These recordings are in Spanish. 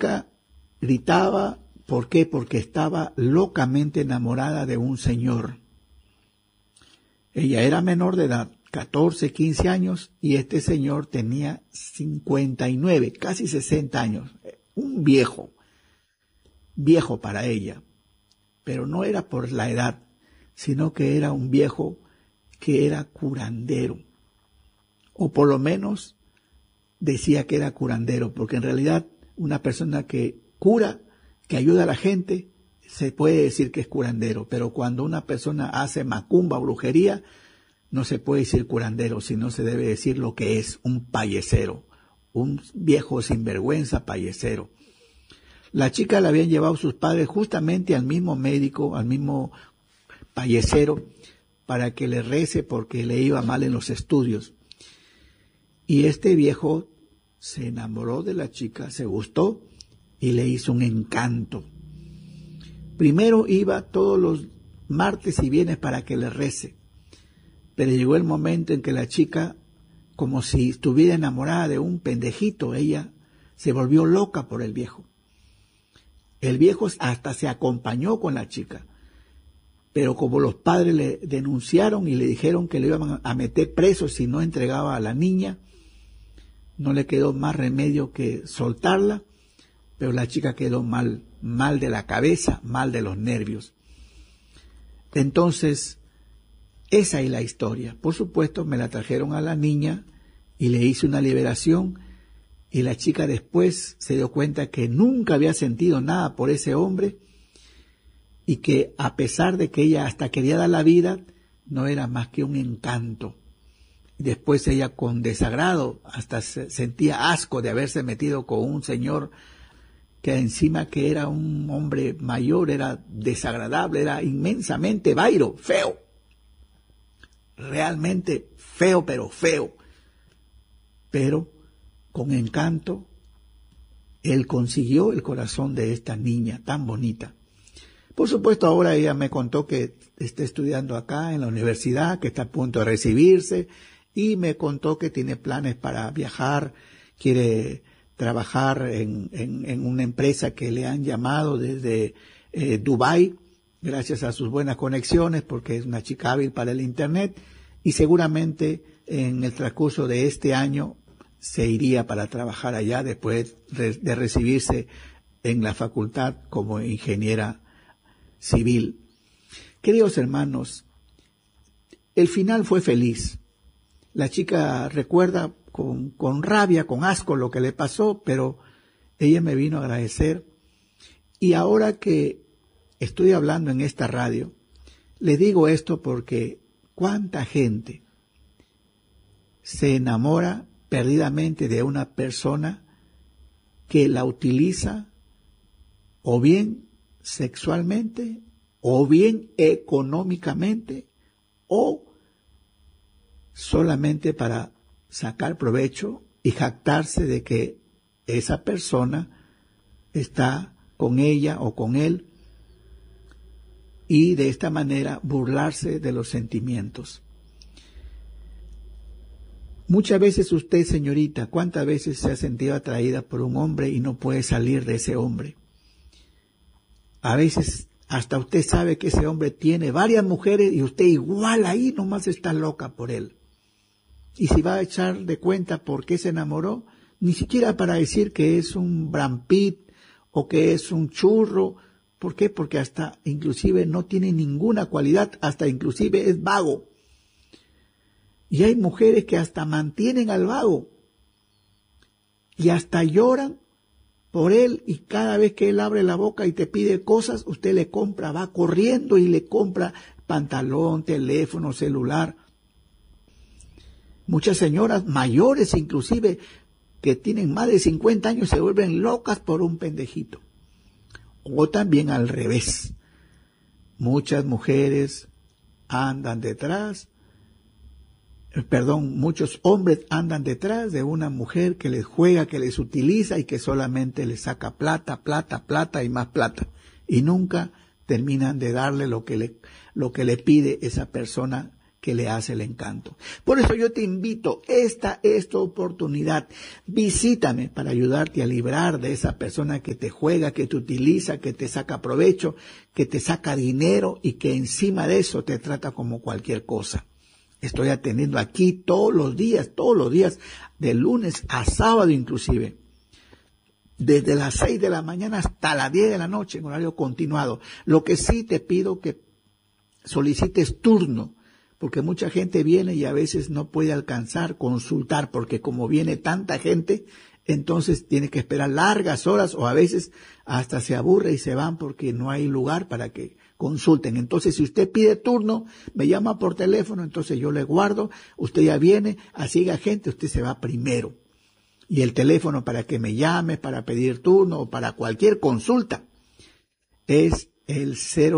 chica gritaba, ¿por qué? Porque estaba locamente enamorada de un señor. Ella era menor de edad, 14, 15 años, y este señor tenía 59, casi 60 años. Un viejo para ella. Pero no era por la edad, sino que era un viejo que era curandero. O por lo menos decía que era curandero, porque en realidad una persona que cura, que ayuda a la gente, se puede decir que es curandero, pero cuando una persona hace macumba, brujería, no se puede decir curandero, sino se debe decir lo que es, un payesero, un viejo sinvergüenza payesero. La chica la habían llevado sus padres justamente al mismo médico, al mismo payesero, para que le rece porque le iba mal en los estudios. Y este viejo se enamoró de la chica, se gustó y le hizo un encanto. Primero iba todos los martes y viernes para que le rece, pero llegó el momento en que la chica, como si estuviera enamorada de un pendejito, ella se volvió loca por el viejo. El viejo hasta se acompañó con la chica, pero como los padres le denunciaron y le dijeron que le iban a meter preso si no entregaba a la niña, no le quedó más remedio que soltarla, pero la chica quedó mal de la cabeza, mal de los nervios. Entonces, esa es la historia. Por supuesto, me la trajeron a la niña y le hice una liberación, y la chica después se dio cuenta que nunca había sentido nada por ese hombre, y que a pesar de que ella hasta quería dar la vida, no era más que un encanto. Después ella, con desagrado, hasta sentía asco de haberse metido con un señor que encima que era un hombre mayor, era desagradable, era inmensamente vairo, feo. Realmente feo, pero feo. Pero con encanto, él consiguió el corazón de esta niña tan bonita. Por supuesto, ahora ella me contó que está estudiando acá en la universidad, que está a punto de recibirse, y me contó que tiene planes para viajar, quiere trabajar en una empresa que le han llamado desde Dubái, gracias a sus buenas conexiones, porque es una chica hábil para el Internet, y seguramente en el transcurso de este año se iría para trabajar allá después de recibirse en la facultad como ingeniera civil. Queridos hermanos, el final fue feliz. La chica recuerda con rabia, con asco lo que le pasó, pero ella me vino a agradecer. Y ahora que estoy hablando en esta radio, le digo esto porque cuánta gente se enamora perdidamente de una persona que la utiliza o bien sexualmente, o bien económicamente, o solamente para sacar provecho y jactarse de que esa persona está con ella o con él, y de esta manera burlarse de los sentimientos. Muchas veces usted, señorita, ¿cuántas veces se ha sentido atraída por un hombre y no puede salir de ese hombre? A veces hasta usted sabe que ese hombre tiene varias mujeres y usted igual ahí nomás está loca por él. Y si va a echar de cuenta por qué se enamoró, ni siquiera para decir que es un Brad Pitt o que es un churro. ¿Por qué? Porque hasta inclusive no tiene ninguna cualidad, hasta inclusive es vago. Y hay mujeres que hasta mantienen al vago y hasta lloran por él, y cada vez que él abre la boca y te pide cosas, usted le compra, va corriendo y le compra pantalón, teléfono, celular. Muchas señoras mayores inclusive que tienen más de 50 años se vuelven locas por un pendejito. O también al revés. Muchas mujeres andan detrás, muchos hombres andan detrás de una mujer que les juega, que les utiliza y que solamente les saca plata, plata, plata y más plata. Y nunca terminan de darle lo que le pide esa persona que le hace el encanto. Por eso yo te invito, esta es tu oportunidad. Visítame para ayudarte a librar de esa persona que te juega, que te utiliza, que te saca provecho, que te saca dinero y que encima de eso te trata como cualquier cosa. Estoy atendiendo aquí todos los días, de lunes a sábado inclusive, desde las 6 de la mañana hasta las 10 de la noche en horario continuado. Lo que sí te pido que solicites turno, porque mucha gente viene y a veces no puede alcanzar, consultar, porque como viene tanta gente, entonces tiene que esperar largas horas o a veces hasta se aburre y se van porque no hay lugar para que consulten. Entonces, si usted pide turno, me llama por teléfono, entonces yo le guardo, usted ya viene, así la gente, usted se va primero. Y el teléfono para que me llame, para pedir turno o para cualquier consulta es el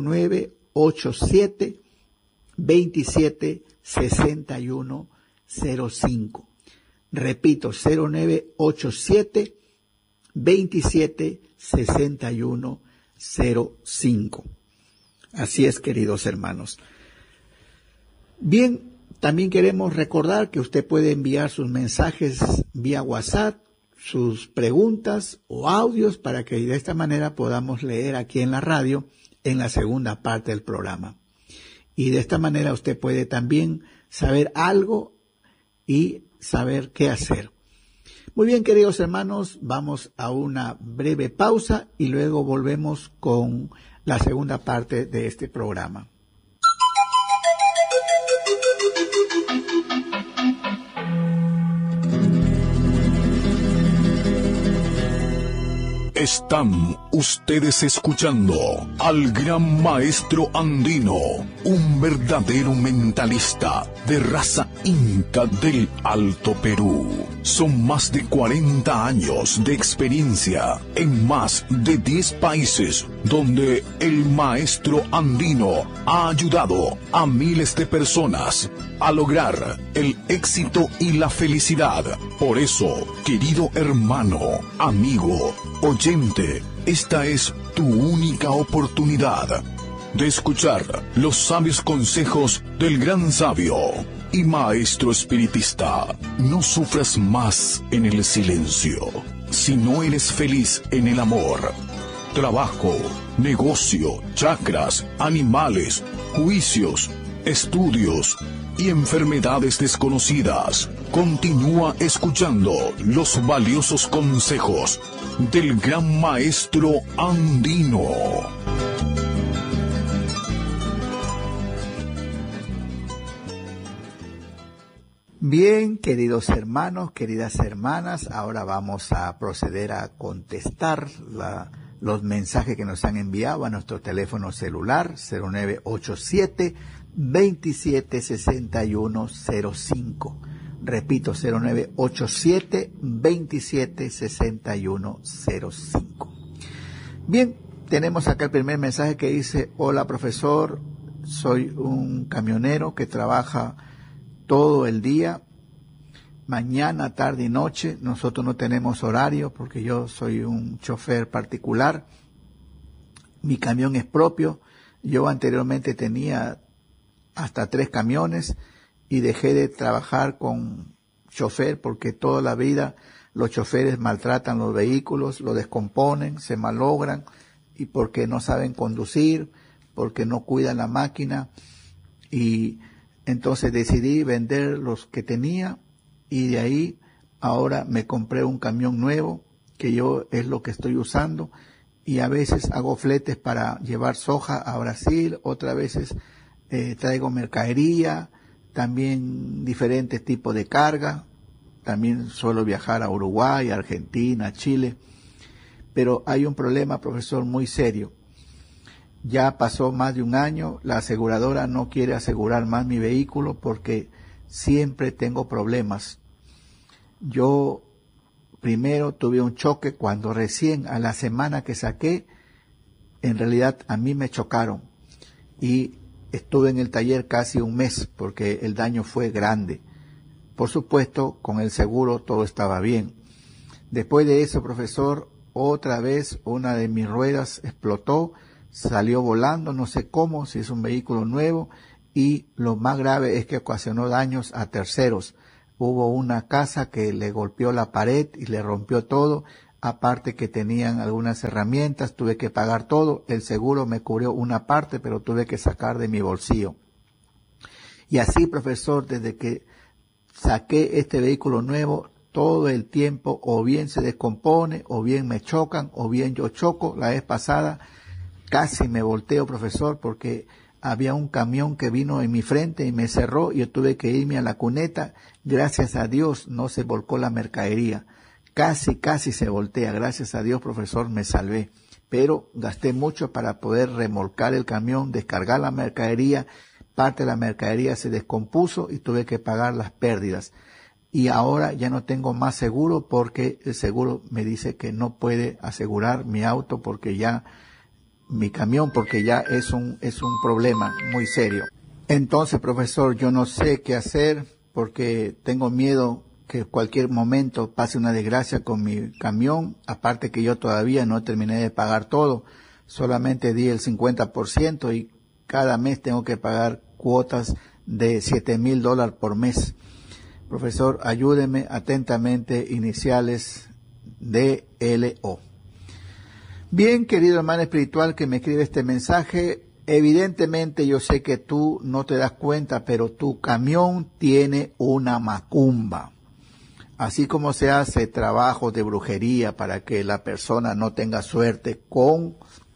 0987 27 61 05. Repito, 0987 27 61 05. Así es, queridos hermanos. Bien, también queremos recordar que usted puede enviar sus mensajes vía WhatsApp, sus preguntas o audios para que de esta manera podamos leer aquí en la radio en la segunda parte del programa. Y de esta manera usted puede también saber algo y saber qué hacer. Muy bien, queridos hermanos, vamos a una breve pausa y luego volvemos con la segunda parte de este programa. Están ustedes escuchando al gran maestro andino, un verdadero mentalista de raza inca del Alto Perú. Son más de 40 años de experiencia en más de 10 países donde el maestro andino ha ayudado a miles de personas a lograr el éxito y la felicidad. Por eso, querido hermano, amigo, oyente, esta es tu única oportunidad de escuchar los sabios consejos del gran sabio y maestro espiritista. No sufras más en el silencio. Si no eres feliz en el amor, trabajo, negocio, chakras, animales, juicios, estudios y enfermedades desconocidas, continúa escuchando los valiosos consejos del gran maestro andino. Bien, queridos hermanos, queridas hermanas, ahora vamos a proceder a contestar los mensajes que nos han enviado a nuestro teléfono celular 0987 27 61 05. Repito, 0987 27 61 05. Bien, tenemos acá el primer mensaje que dice: hola profesor, soy un camionero que trabaja todo el día, mañana, tarde y noche. Nosotros no tenemos horario porque yo soy un chofer particular. Mi camión es propio. Yo anteriormente tenía hasta 3 camiones y dejé de trabajar con chofer porque toda la vida los choferes maltratan los vehículos, lo descomponen, se malogran, y porque no saben conducir, porque no cuidan la máquina. Y entonces decidí vender los que tenía, y de ahí ahora me compré un camión nuevo que yo es lo que estoy usando, y a veces hago fletes para llevar soja a Brasil, otras veces traigo mercadería, también diferentes tipos de carga. También suelo viajar a Uruguay, Argentina, Chile. Pero hay un problema, profesor, muy serio. Ya pasó más de un año, la aseguradora no quiere asegurar más mi vehículo porque siempre tengo problemas. Yo primero tuve un choque cuando recién a la semana que saqué, en realidad a mí me chocaron y estuve en el taller casi un mes porque el daño fue grande. Por supuesto, con el seguro todo estaba bien. Después de eso, profesor, otra vez una de mis ruedas explotó, salió volando, no sé cómo, si es un vehículo nuevo, y lo más grave es que ocasionó daños a terceros. Hubo una casa que le golpeó la pared y le rompió todo, aparte que tenían algunas herramientas, tuve que pagar todo, el seguro me cubrió una parte, pero tuve que sacar de mi bolsillo. Y así, profesor, desde que saqué este vehículo nuevo, todo el tiempo o bien se descompone, o bien me chocan, o bien yo choco. La vez pasada casi me volteo, profesor, porque había un camión que vino en mi frente y me cerró y yo tuve que irme a la cuneta. Gracias a Dios no se volcó la mercadería. Casi se voltea. Gracias a Dios, profesor, me salvé. Pero gasté mucho para poder remolcar el camión, descargar la mercadería. Parte de la mercadería se descompuso y tuve que pagar las pérdidas. Y ahora ya no tengo más seguro porque el seguro me dice que no puede asegurar mi auto porque ya, mi camión, porque ya es un problema muy serio. Entonces, profesor, yo no sé qué hacer porque tengo miedo que cualquier momento pase una desgracia con mi camión, aparte que yo todavía no terminé de pagar todo, solamente di el 50% y cada mes tengo que pagar cuotas de $7,000 por mes. Profesor, ayúdeme atentamente, iniciales DLO. Bien, querido hermano espiritual que me escribe este mensaje, evidentemente yo sé que tú no te das cuenta, pero tu camión tiene una macumba. Así como se hace trabajo de brujería para que la persona no tenga suerte con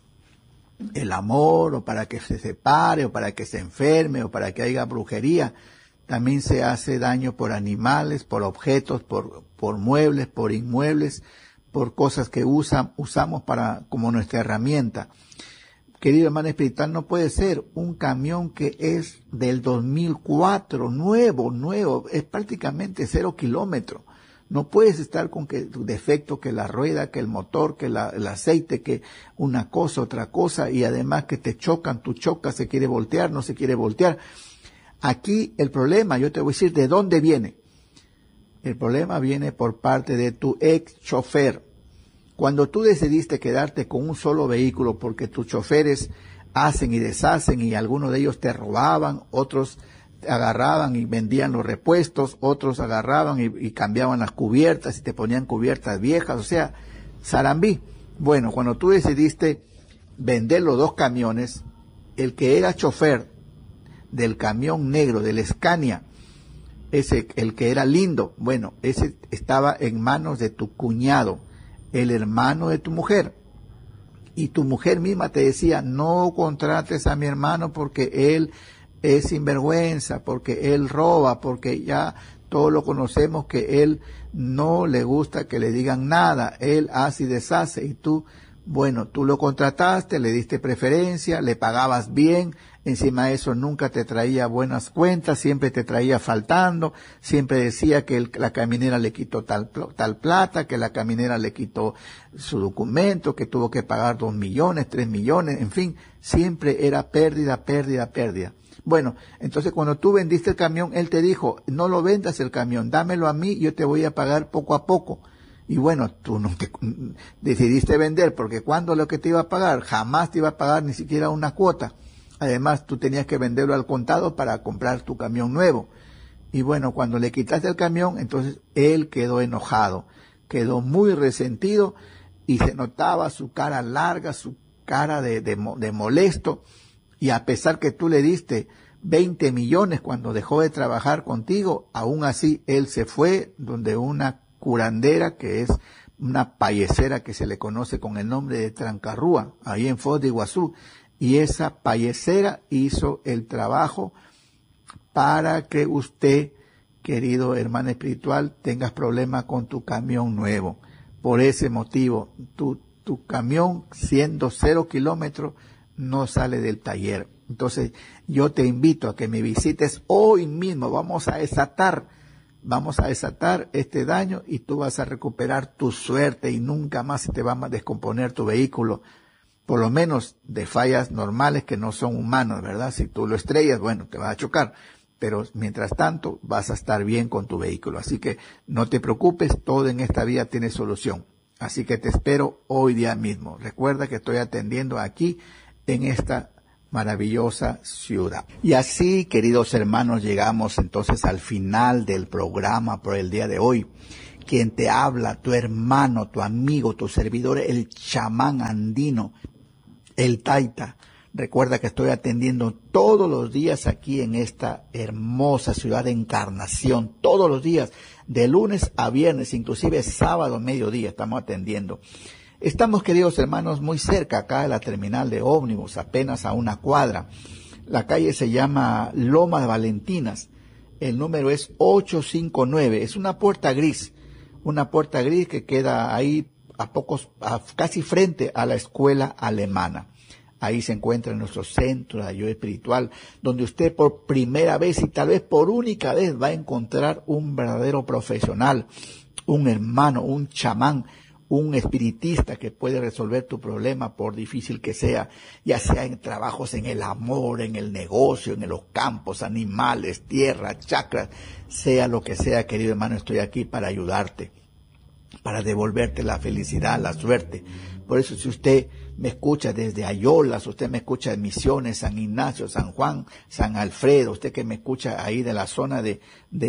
el amor, o para que se separe, o para que se enferme, o para que haya brujería, también se hace daño por animales, por objetos, por muebles, por inmuebles, por cosas que usamos como nuestra herramienta. Querido hermano espiritual, no puede ser un camión que es del 2004, nuevo, es prácticamente 0 kilómetros. No puedes estar con que defecto, que la rueda, que el motor, que el aceite, que una cosa, otra cosa, y además que te chocan, tú chocas, se quiere voltear, no se quiere voltear. Aquí el problema, yo te voy a decir de dónde viene. El problema viene por parte de tu ex chofer. Cuando tú decidiste quedarte con un solo vehículo porque tus choferes hacen y deshacen y algunos de ellos te robaban, otros agarraban y vendían los repuestos, otros agarraban y cambiaban las cubiertas y te ponían cubiertas viejas, o sea, sarambí. Bueno, cuando tú decidiste vender los dos camiones, el que era chofer del camión negro, del Scania, el que era lindo, bueno, ese estaba en manos de tu cuñado, el hermano de tu mujer. Y tu mujer misma te decía, no contrates a mi hermano porque él es sinvergüenza, porque él roba, porque ya todos lo conocemos que él no le gusta que le digan nada, él hace y deshace, y tú, bueno, tú lo contrataste, le diste preferencia, le pagabas bien, encima de eso nunca te traía buenas cuentas, siempre te traía faltando, siempre decía que la caminera le quitó tal plata, que la caminera le quitó su documento, que tuvo que pagar 2 millones, 3 millones, en fin, siempre era pérdida. Bueno, entonces cuando tú vendiste el camión, él te dijo, no lo vendas el camión, dámelo a mí, yo te voy a pagar poco a poco. Y bueno, tú no decidiste vender, porque cuando lo que te iba a pagar, jamás te iba a pagar ni siquiera una cuota. Además, tú tenías que venderlo al contado para comprar tu camión nuevo. Y bueno, cuando le quitaste el camión, entonces él quedó enojado, quedó muy resentido y se notaba su cara larga, su cara de molesto. Y a pesar que tú le diste 20 millones cuando dejó de trabajar contigo, aún así él se fue donde una curandera, que es una payesera que se le conoce con el nombre de Trancarrúa, ahí en Foz de Iguazú, y esa payesera hizo el trabajo para que usted, querido hermano espiritual, tengas problemas con tu camión nuevo. Por ese motivo, tu camión, siendo 0 kilómetros, no sale del taller. Entonces, yo te invito a que me visites hoy mismo. Vamos a desatar este daño y tú vas a recuperar tu suerte y nunca más se te va a descomponer tu vehículo. Por lo menos de fallas normales que no son humanas, ¿verdad? Si tú lo estrellas, bueno, te va a chocar. Pero mientras tanto, vas a estar bien con tu vehículo. Así que no te preocupes, todo en esta vida tiene solución. Así que te espero hoy día mismo. Recuerda que estoy atendiendo aquí en esta maravillosa ciudad. Y así, queridos hermanos, llegamos entonces al final del programa por el día de hoy. Quien te habla, tu hermano, tu amigo, tu servidor, el chamán andino, el taita. Recuerda que estoy atendiendo todos los días aquí en esta hermosa ciudad de Encarnación, todos los días, de lunes a viernes, inclusive sábado, mediodía, estamos atendiendo. Estamos, queridos hermanos, muy cerca acá de la terminal de ómnibus, apenas a una cuadra. La calle se llama Lomas Valentinas, el número es 859, es una puerta gris que queda ahí casi frente a la escuela alemana. Ahí se encuentra nuestro centro de ayuda espiritual, donde usted por primera vez y tal vez por única vez va a encontrar un verdadero profesional, un hermano, un chamán, un espiritista que puede resolver tu problema por difícil que sea, ya sea en trabajos en el amor, en el negocio, en los campos, animales, tierra, chakras, sea lo que sea, querido hermano, estoy aquí para ayudarte, para devolverte la felicidad, la suerte. Por eso, si usted me escucha desde Ayolas, usted me escucha de Misiones, San Ignacio, San Juan, San Alfredo, usted que me escucha ahí de la zona de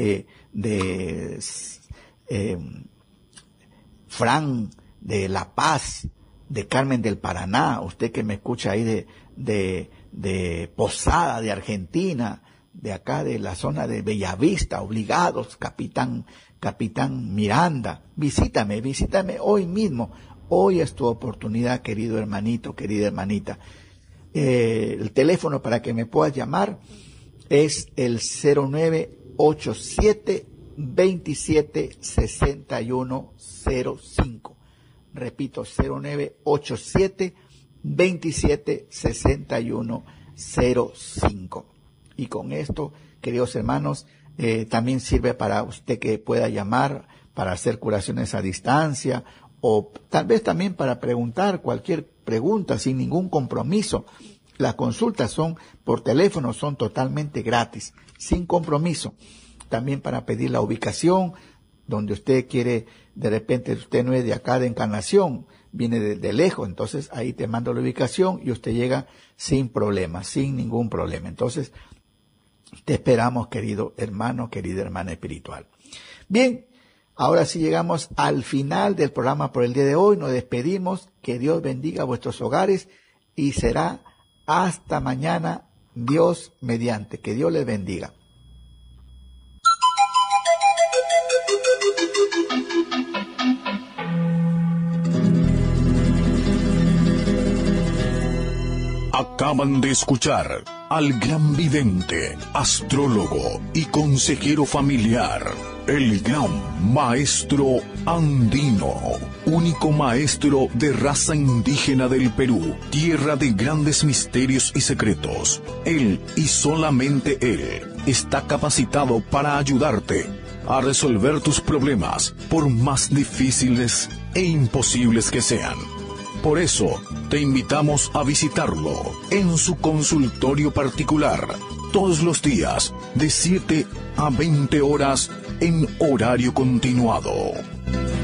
Fran, de La Paz, de Carmen del Paraná, usted que me escucha ahí de Posada, de Argentina, de acá de la zona de Bellavista, Obligados, Capitán Miranda, visítame hoy mismo. Hoy es tu oportunidad, querido hermanito, querida hermanita. El teléfono para que me puedas llamar es el 0987-276105. Repito, 0987-276105. Y con esto, queridos hermanos, también sirve para usted que pueda llamar para hacer curaciones a distancia, o tal vez también para preguntar cualquier pregunta sin ningún compromiso. Las consultas son por teléfono, son totalmente gratis, sin compromiso. También para pedir la ubicación, donde usted quiere, de repente usted no es de acá de Encarnación, viene de lejos, entonces ahí te mando la ubicación y usted llega sin problema, sin ningún problema. Entonces, te esperamos, querido hermano, querida hermana espiritual. Bien. Ahora sí llegamos al final del programa por el día de hoy. Nos despedimos. Que Dios bendiga vuestros hogares y será hasta mañana, Dios mediante. Que Dios les bendiga. Acaban de escuchar al gran vidente, astrólogo y consejero familiar, el gran maestro andino, único maestro de raza indígena del Perú, tierra de grandes misterios y secretos. Él y solamente él está capacitado para ayudarte a resolver tus problemas, por más difíciles e imposibles que sean. Por eso, te invitamos a visitarlo en su consultorio particular, todos los días, de 7 a 20 horas en horario continuado.